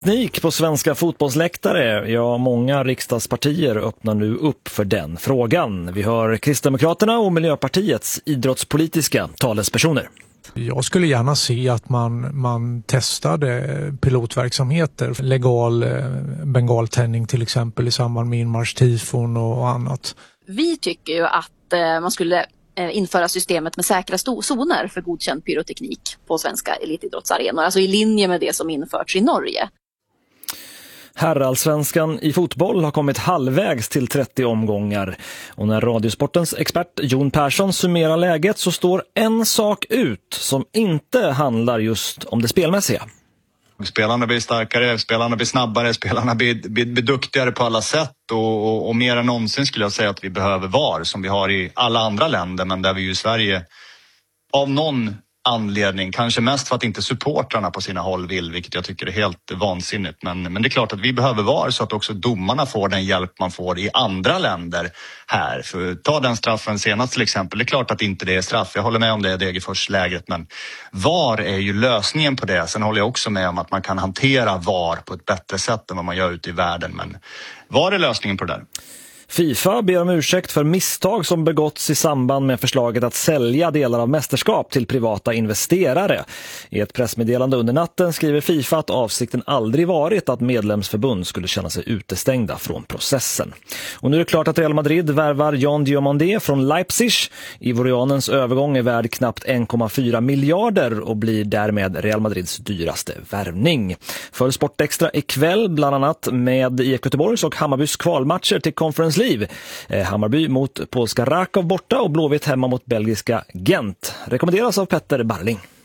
Teknik på svenska fotbollsläktare. Ja, många riksdagspartier öppnar nu upp för den frågan. Vi hör Kristdemokraterna och Miljöpartiets idrottspolitiska talespersoner. Jag skulle gärna se att man testade pilotverksamheter, legal bengaltändning till exempel i samband med inmarschtifon och annat. Vi tycker ju att man skulle införa systemet med säkra zoner för godkänd pyroteknik på svenska elitidrottsarenor, alltså i linje med det som införts i Norge. Herrallsvenskan i fotboll har kommit halvvägs till 30 omgångar. Och när Radiosportens expert Jon Persson summerar läget så står en sak ut som inte handlar just om det spelmässiga. Spelarna blir starkare, spelarna blir snabbare, spelarna blir duktigare på alla sätt och mer än någonsin skulle jag säga att vi behöver VAR som vi har i alla andra länder, men där vi ju i Sverige av någon anledning, kanske mest för att inte supportrarna på sina håll vill, vilket jag tycker är helt vansinnigt. Men det är klart att vi behöver VAR så att också domarna får den hjälp man får i andra länder här. För ta den straffen senast till exempel, det är klart att inte det är straff. Jag håller med om det Degerfors-lägret, men VAR är ju lösningen på det. Sen håller jag också med om att man kan hantera VAR på ett bättre sätt än vad man gör ute i världen. Men VAR är lösningen på det där. FIFA ber om ursäkt för misstag som begåtts i samband med förslaget att sälja delar av mästerskap till privata investerare. I ett pressmeddelande under natten skriver FIFA att avsikten aldrig varit att medlemsförbund skulle känna sig utestängda från processen. Och nu är det klart att Real Madrid värvar Jan Diomandé från Leipzig. Ivorianens övergång är värd knappt 1,4 miljarder och blir därmed Real Madrids dyraste värvning. För Sportextra ikväll bland annat med IFK Göteborgs och Hammarbys kvalmatcher till Conference League. Hammarby mot polska Rakov borta och Blåvitt hemma mot belgiska Gent. Rekommenderas av Petter Barling.